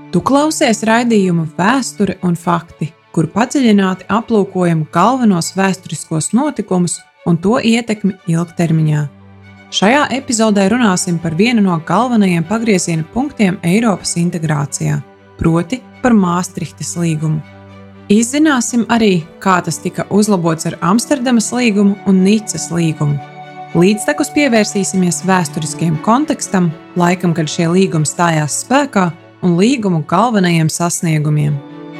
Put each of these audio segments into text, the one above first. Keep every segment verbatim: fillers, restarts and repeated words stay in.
Tu klausies raidījumu Vēsture un fakti, kur padziļināti aplūkojam galvenos vēsturiskos notikumus un to ietekmi ilgtermiņā. Šajā epizodē runāsim par vienu no galvenajiem pagrieziena punktiem Eiropas integrācijā, proti par Māstrihtes līgumu. Izzināsim arī, kā tas tika uzlabots ar Amsterdamas līgumu un Nicas līgumu. Līdztekus pievērsīsimies vēsturiskiem kontekstam, laikam, kad šie līgumi stājās spēkā, un līgumu galvenajiem sasniegumiem.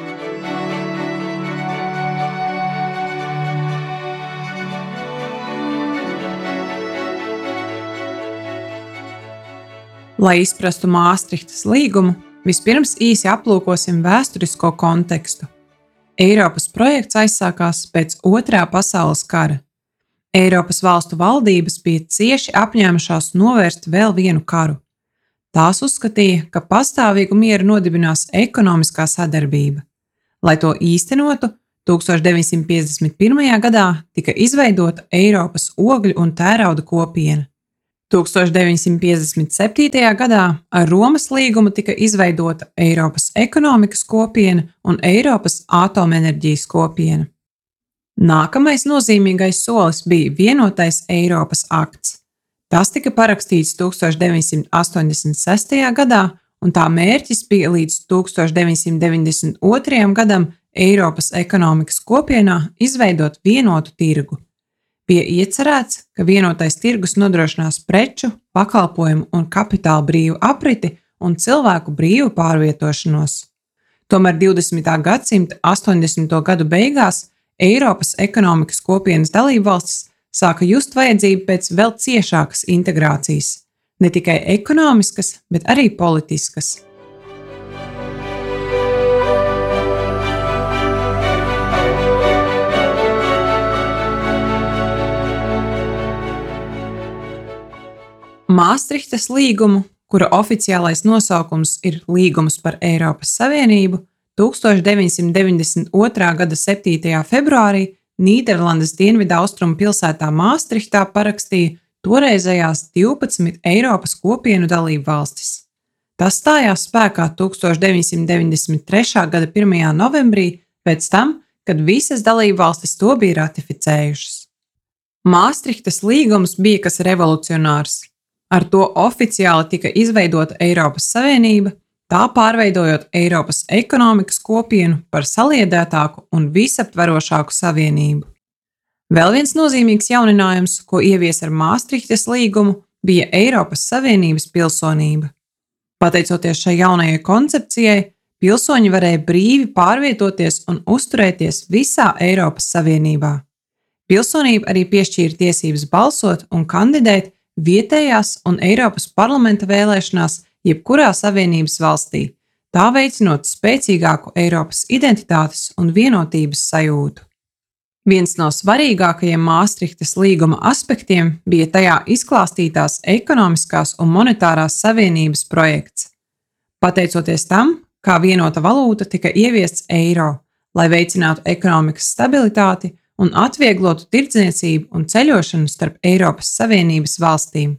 Lai izprastu Māstrihtes līgumu, vispirms īsi aplūkosim vēsturisko kontekstu. Eiropas projekts aizsākās pēc Otrā pasaules kara. Eiropas valstu valdības bija cieši apņēmušās novērst vēl vienu karu. Tās uzskatīja, ka pastāvīgu mieru nodibinās ekonomiskā sadarbība. Lai to īstenotu, tūkstoš deviņsimt piecdesmit pirmajā gadā tika izveidota Eiropas ogļu un tērauda kopiena. tūkstoš deviņsimt piecdesmit septītajā gadā ar Romas līgumu tika izveidota Eiropas ekonomikas kopiena un Eiropas atomenerģijas kopiena. Nākamais nozīmīgais solis bija vienotais Eiropas akts. Tas tika parakstīts tūkstoš deviņsimt astoņdesmit sestajā gadā, un tā mērķis bija līdz tūkstoš deviņsimt deviņdesmit otrajam gadam Eiropas ekonomikas kopienā izveidot vienotu tirgu. Bija iecerēts, ka vienotais tirgus nodrošinās preču, pakalpojumu un kapitāla brīvu apriti un cilvēku brīvu pārvietošanos. Tomēr divdesmitā gadsimta astoņdesmito gadu beigās Eiropas ekonomikas kopienas dalībvalstis sāka just vajadzību pēc vēl ciešākas integrācijas, ne tikai ekonomiskas, bet arī politiskas. Māstrihtes līgumu, kura oficiālais nosaukums ir Līgums par Eiropas Savienību, tūkstoš deviņsimt deviņdesmit otrā gada septītajā februārī Nīderlandes dienvidaustrumu pilsētā Māstrihtā parakstīja toreizējās divpadsmit Eiropas kopienu dalību valstis. Tas stājās spēkā tūkstoš deviņsimt deviņdesmit trešā gada pirmajā novembrī, pēc tam, kad visas dalību valstis to bija ratificējušas. Māstrihtes līgums bija kas revolucionārs. Ar to oficiāli tika izveidota Eiropas Savienība, tā pārveidojot Eiropas ekonomikas kopienu par saliedētāku un visaptverošāku savienību. Vēl viens nozīmīgs jauninājums, ko ievies ar Māstrihtes līgumu, bija Eiropas Savienības pilsonība. Pateicoties šai jaunajai koncepcijai, pilsoņi varēja brīvi pārvietoties un uzturēties visā Eiropas Savienībā. Pilsonība arī piešķīra tiesības balsot un kandidēt vietējās un Eiropas parlamenta vēlēšanās jebkurā Savienības valstī, tā veicinot spēcīgāku Eiropas identitātes un vienotības sajūtu. Viens no svarīgākajiem Māstrihtes līguma aspektiem bija tajā izklāstītās ekonomiskās un monetārās savienības projekts. Pateicoties tam, kā vienota valūta tika ieviests eiro, lai veicinātu ekonomikas stabilitāti un atvieglotu tirdzniecību un ceļošanu starp Eiropas Savienības valstīm.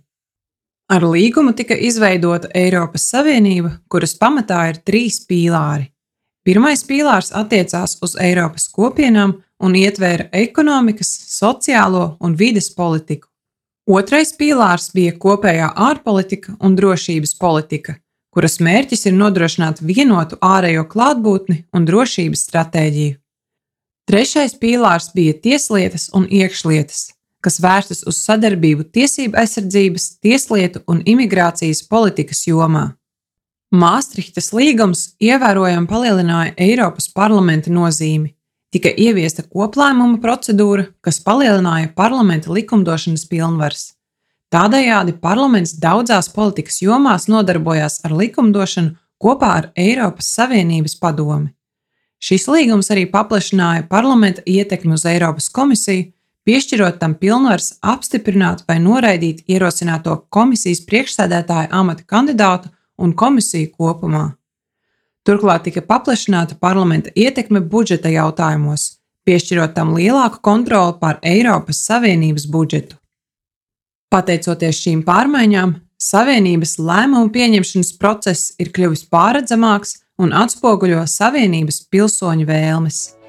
Ar līgumu tika izveidota Eiropas Savienība, kuras pamatā ir trīs pīlāri. Pirmais pīlārs attiecās uz Eiropas kopienām un ietvēra ekonomikas, sociālo un vides politiku. Otrais pīlārs bija kopējā ārpolitika un drošības politika, kuras mērķis ir nodrošināt vienotu ārējo klātbūtni un drošības stratēģiju. Trešais pīlārs bija tieslietas un iekšlietas, kas vērstas uz sadarbību tiesību aizsardzības, tieslietu un imigrācijas politikas jomā. Māstrihtes līgums ievērojami palielināja Eiropas parlamenta nozīmi. Tika ieviesta koplēmuma procedūra, kas palielināja parlamenta likumdošanas pilnvaras. Tādējādi parlaments daudzās politikas jomās nodarbojās ar likumdošanu kopā ar Eiropas Savienības padomi. Šis līgums arī paplašināja parlamenta ietekmi uz Eiropas komisiju, piešķirot tam pilnvaras apstiprināt vai noraidīt ierosināto komisijas priekšsēdētāja amata kandidātu un komisiju kopumā. Turklāt tika paplašināta parlamenta ietekme budžeta jautājumos, piešķirot tam lielāku kontroli pār Eiropas Savienības budžetu. Pateicoties šīm pārmaiņām, Savienības lēmumu pieņemšanas process ir kļuvis pārredzamāks un atspoguļo Savienības pilsoņu vēlmes.